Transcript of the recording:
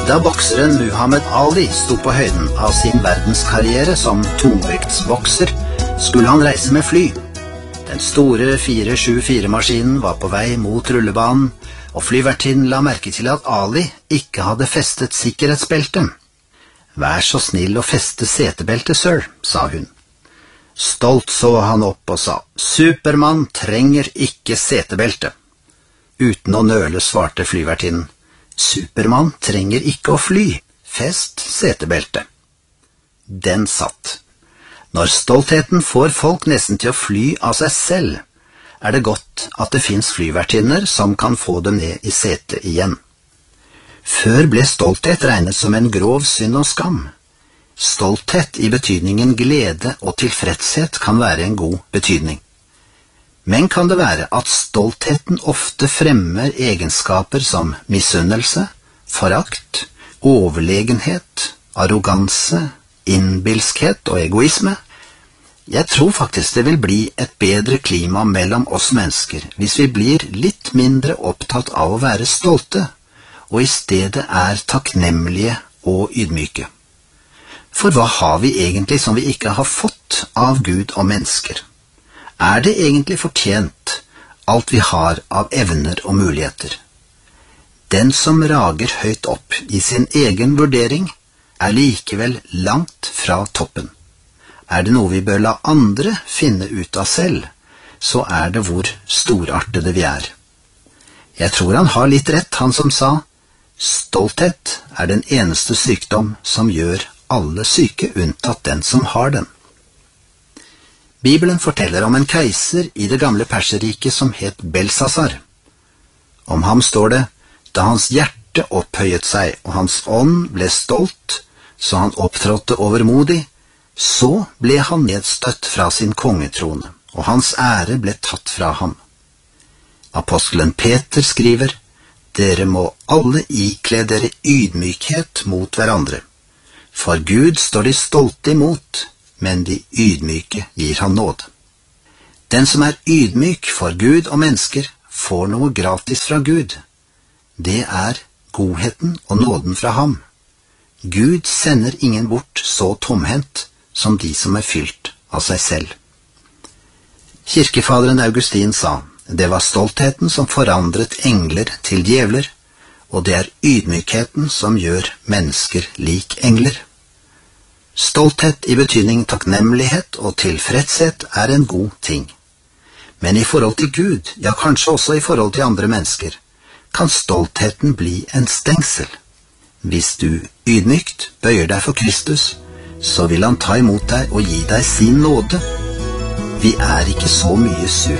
Da bokseren Muhammad Ali sto på høyden av sin verdenskarriere som tungvektsbokser, skulle han reise med fly. Den store 474-maskinen var på vei mot rullebanen, og flyvertinnen la merke til at Ali ikke hadde festet sikkerhetsbeltet. «Vær så snill å feste setebeltet, sir», sa hun. Stolt så han opp og sa, «Supermann trenger ikke setebelte». Uten å nøle svarte flyvertinnen, «Supermann trenger ikke å fly, fest setebelte». Den satt. Når stoltheten får folk nesten til å fly av seg selv, det godt at det finnes flyvertinner som kan få dem ned i setet igjen. Før ble stolthet regnet som en grov synd og skam. Stolthet i betydningen glede og tilfredshet kan være en god betydning. Men kan det være at stoltheten ofte fremmer egenskaper som misunnelse, forakt, overlegenhet, arroganse, innbilskhet og egoisme? Jeg tror faktisk det vil bli et bedre klima mellom oss mennesker hvis vi blir litt mindre opptatt av å være stolte, og i stedet takknemlige og ydmyke. For hva har vi egentlig som vi ikke har fått av Gud og mennesker? Det egentlig fortjent alt vi har av evner og muligheter? Den som rager høyt opp i sin egen vurdering, likevel langt fra toppen. Det noe vi bør la andre finne ut av selv, så det hvor storartede vi er. Jeg tror han har litt rett, han som sa, stolthet den eneste sykdom som gjør alle syke unntatt den som har den. Bibelen forteller om en keiser i det gamle Perserriket som het Belsasar. Om ham står det, da hans hjerte opphøyet seg og hans ånd ble stolt, så han opptrådte overmodig, så ble han nedstøtt fra sin kongetrone, og hans ære ble tatt fra ham. Apostelen Peter skriver, «Dere må alle ikle dere ydmykhet mot hverandre. For Gud står de stolte imot, men de ydmyke gir han nåd.» Den som ydmyk for Gud og mennesker, får noe gratis fra Gud. Det godheten og nåden fra ham. Gud sender ingen bort så tomhendt som de som fylt av seg selv. Kirkefaderen Augustin sa, det var stoltheten som forandret engler til djevler, og det ydmykheten som gjør mennesker lik engler. Stolthet i betydning takknemlighet og tilfredshet en god ting. Men i forhold til Gud, ja kanskje også i forhold til andre mennesker, kan stoltheten bli en stengsel. Hvis du ydmykt bøyer deg for Kristus, så vil han ta imot deg og gi deg sin nåde. Vi ikke så mye sur.